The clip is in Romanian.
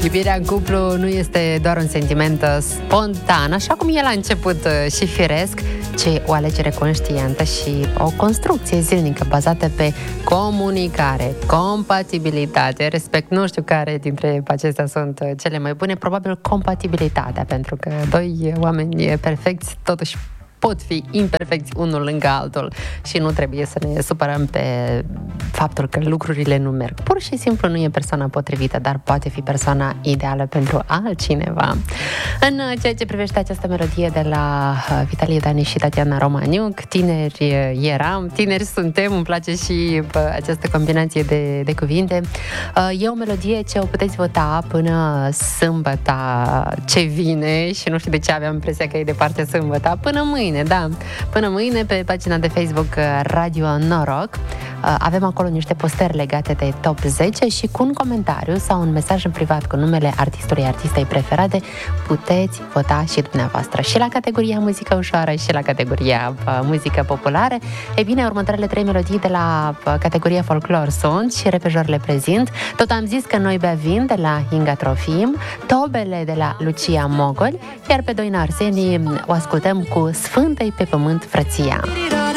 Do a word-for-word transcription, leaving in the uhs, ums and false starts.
Iubirea în cuplu nu este doar un sentiment spontan, așa cum e la început și firesc, ci o alegere conștientă și o construcție zilnică bazată pe comunicare, compatibilitate, respect. Nu știu care dintre acestea sunt cele mai bune, probabil compatibilitatea, pentru că doi oameni perfecți totuși pot fi imperfecți unul lângă altul și nu trebuie să ne supărăm pe faptul că lucrurile nu merg. Pur și simplu nu e persoana potrivită, dar poate fi persoana ideală pentru altcineva. În ceea ce privește această melodie de la Vitalie Dani și Tatiana Romaniuc, tineri eram, tineri suntem, îmi place și această combinație de, de cuvinte. E o melodie ce o puteți vota până sâmbăta ce vine și nu știu de ce aveam impresia că e departe sâmbăta, până mâine. Da, până mâine pe pagina de Facebook Radio Noroc avem acolo niște postări legate de top zece și cu un comentariu sau un mesaj în privat cu numele artistului, artistei preferate, puteți vota și dumneavoastră și la categoria muzică ușoară și la categoria muzică populară. E bine, următoarele trei melodii de la categoria folclor sunt și repejor le prezint. Tot am zis că noi bea vin de la Inga Trofim, Tobele de la Lucia Mogol, iar pe Doina Arseni o ascultăm cu Sfântei pe pământ frăția.